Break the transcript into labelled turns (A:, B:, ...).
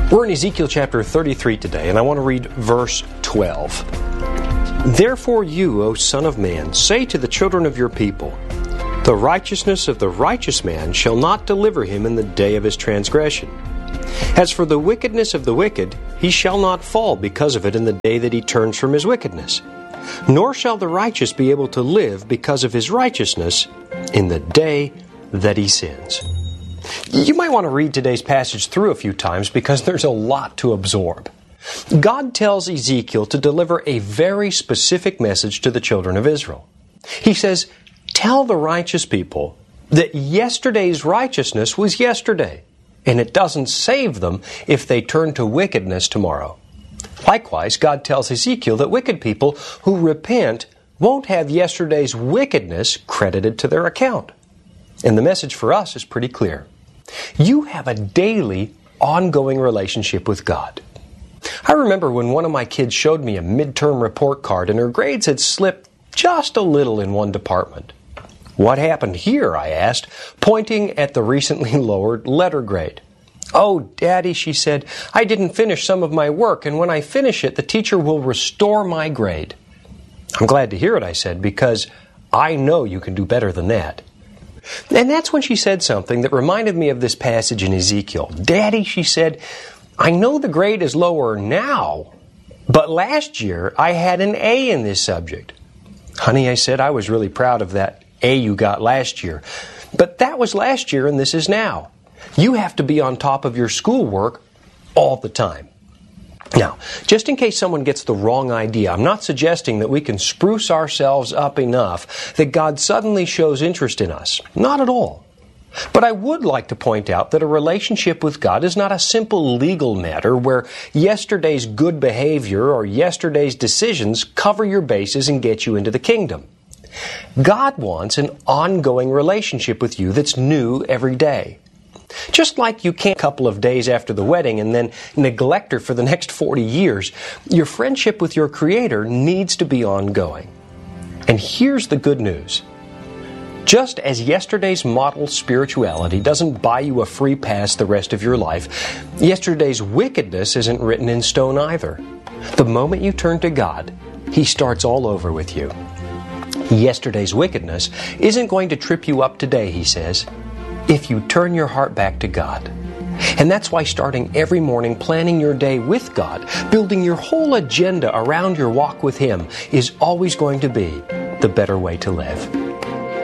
A: We're in Ezekiel chapter 33 today, and I want to read verse 12. Therefore you, O son of man, say to the children of your people, the righteousness of the righteous man shall not deliver him in the day of his transgression. As for the wickedness of the wicked, he shall not fall because of it in the day that he turns from his wickedness. Nor shall the righteous be able to live because of his righteousness in the day that he sins. You might want to read today's passage through a few times because there's a lot to absorb. God tells Ezekiel to deliver a very specific message to the children of Israel. He says, tell the righteous people that yesterday's righteousness was yesterday, and it doesn't save them if they turn to wickedness tomorrow. Likewise, God tells Ezekiel that wicked people who repent won't have yesterday's wickedness credited to their account. And the message for us is pretty clear. You have a daily, ongoing relationship with God. I remember when one of my kids showed me a midterm report card and her grades had slipped just a little in one department. What happened here, I asked, pointing at the recently lowered letter grade. Oh, Daddy, she said, I didn't finish some of my work, and when I finish it, the teacher will restore my grade. I'm glad to hear it, I said, because I know you can do better than that. And that's when she said something that reminded me of this passage in Ezekiel. Daddy, she said, I know the grade is lower now, but last year I had an A in this subject. Honey, I said, I was really proud of that A you got last year. But that was last year and this is now. You have to be on top of your schoolwork all the time. Now, just in case someone gets the wrong idea, I'm not suggesting that we can spruce ourselves up enough that God suddenly shows interest in us. Not at all. But I would like to point out that a relationship with God is not a simple legal matter where yesterday's good behavior or yesterday's decisions cover your bases and get you into the kingdom. God wants an ongoing relationship with you that's new every day. Just like you can't a couple of days after the wedding and then neglect her for the next 40 years, your friendship with your Creator needs to be ongoing. And here's the good news. Just as yesterday's model spirituality doesn't buy you a free pass the rest of your life, yesterday's wickedness isn't written in stone either. The moment you turn to God, He starts all over with you. Yesterday's wickedness isn't going to trip you up today, He says, if you turn your heart back to God. And that's why starting every morning planning your day with God, building your whole agenda around your walk with Him, is always going to be the better way to live.